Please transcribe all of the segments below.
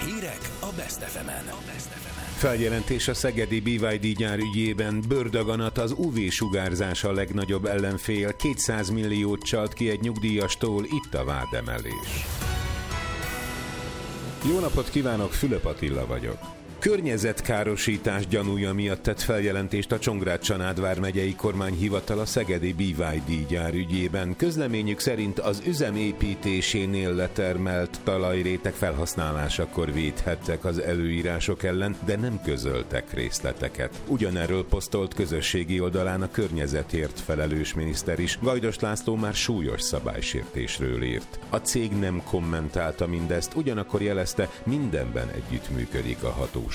Hírek a Best FM-en. Feljelentés a szegedi BYD gyár ügyében. Bőrdaganat, az UV-sugárzás a legnagyobb ellenfél. 200 milliót csalt ki egy nyugdíjastól, itt a vádemelés. Jó napot kívánok, Fülöp Attila vagyok. Környezetkárosítás gyanúja miatt tett feljelentést a Csongrád-Csanád vármegyei kormányhivatal a szegedi BYD gyár ügyében. Közleményük szerint az üzem építésénél letermelt talajréteg felhasználásakor védhettek az előírások ellen, de nem közöltek részleteket. Ugyanerről posztolt közösségi oldalán a környezetért felelős miniszter is. Gajdos László már súlyos szabálysértésről írt. A cég nem kommentálta mindezt, ugyanakkor jelezte, mindenben együttműködik a hatóság.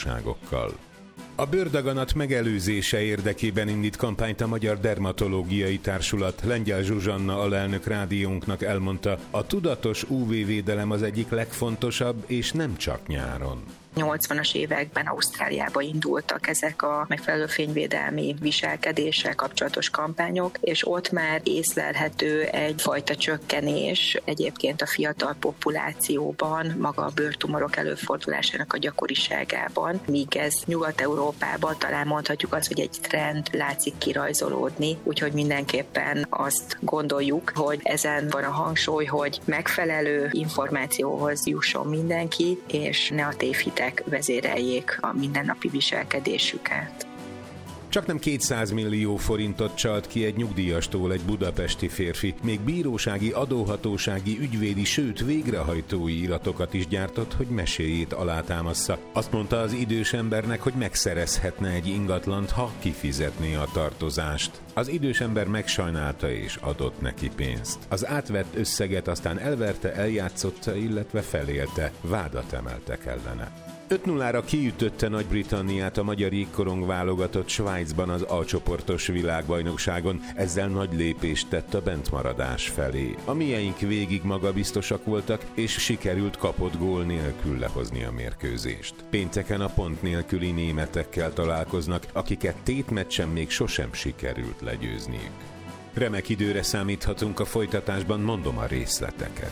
A bőrdaganat megelőzése érdekében indít kampányt a Magyar Dermatológiai Társulat. Lengyel Zsuzsanna alelnök rádiónknak elmondta, a tudatos UV-védelem az egyik legfontosabb, és nem csak nyáron. 80-as években Ausztráliába indultak ezek a megfelelő fényvédelmi viselkedéssel kapcsolatos kampányok, és ott már észlelhető egyfajta csökkenés egyébként a fiatal populációban, maga a bőrtumorok előfordulásának a gyakoriságában, míg ez Nyugat-Európában talán mondhatjuk azt, hogy egy trend látszik kirajzolódni, úgyhogy mindenképpen azt gondoljuk, hogy ezen van a hangsúly, hogy megfelelő információhoz jusson mindenki, és ne a tévhitek vezéreljék a mindennapi viselkedésüket. Csaknem 200 millió forintot csalt ki egy nyugdíjastól egy budapesti férfi. Még bírósági, adóhatósági, ügyvédi, sőt végrehajtói iratokat is gyártott, hogy meséjét alátámassza. Azt mondta az idős embernek, hogy megszerezhetne egy ingatlant, ha kifizetné a tartozást. Az idős ember megsajnálta és adott neki pénzt. Az átvett összeget aztán elverte, eljátszotta, illetve felélte. Vádat emeltek ellene. 5-0-ra kiütötte Nagy-Britanniát a magyar jégkorong válogatott Svájcban az A-csoportos világbajnokságon, ezzel nagy lépést tett a bentmaradás felé. A mieink végig magabiztosak voltak, és sikerült kapott gól nélkül lehozni a mérkőzést. Pénteken a pont nélküli németekkel találkoznak, akiket tétmeccsen még sosem sikerült legyőzniük. Remek időre számíthatunk a folytatásban, mondom a részleteket.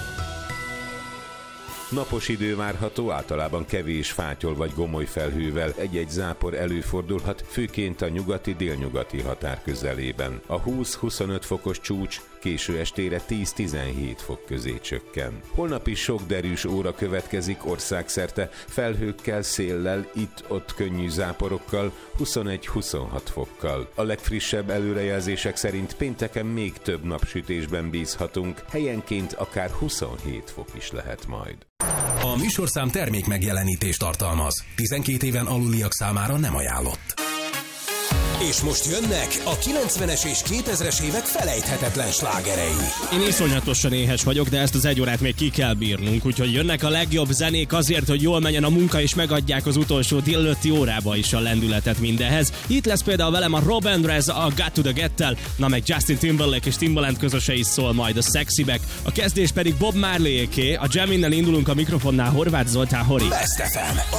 Napos idő várható, általában kevés fátyol vagy gomoly felhővel, egy-egy zápor előfordulhat, főként a nyugati-délnyugati határ közelében. A 20-25 fokos csúcs késő estére 10-17 fok közé csökken. Holnap is sok derűs óra következik országszerte, felhőkkel, széllel, itt-ott könnyű záporokkal, 21-26 fokkal. A legfrissebb előrejelzések szerint pénteken még több napsütésben bízhatunk, helyenként akár 27 fok is lehet majd. A műsorszám termék megjelenítést tartalmaz. 12 éven aluliak számára nem ajánlott. És most jönnek a 90-es és 2000-es évek felejthetetlen slágerei. Én iszonyatosan éhes vagyok, de ezt az egy órát még ki kell bírnunk, úgyhogy jönnek a legjobb zenék azért, hogy jól menjen a munka, és megadják az utolsó délelőtti órába is a lendületet mindenhez. Itt lesz például velem a Rob Andres a Got to the Get-tel, na meg Justin Timberlake és Timbaland közöse is szól majd a Sexy Back, a kezdés pedig Bob Marley-éké, a Jam-innel indulunk, a mikrofonnál Horváth Zoltán Hori. Best FM,